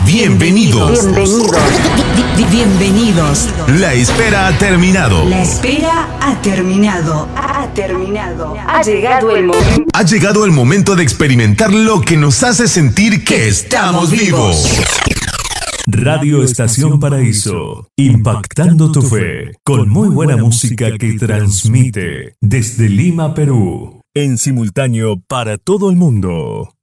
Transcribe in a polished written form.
Bienvenidos. Bienvenidos. La espera ha terminado. La espera ha terminado. Ha terminado. Ha llegado el momento. Ha llegado el momento de experimentar lo que nos hace sentir que estamos vivos. Radio Estación Paraíso, impactando tu fe, con muy buena música que transmite desde Lima, Perú, en simultáneo para todo el mundo.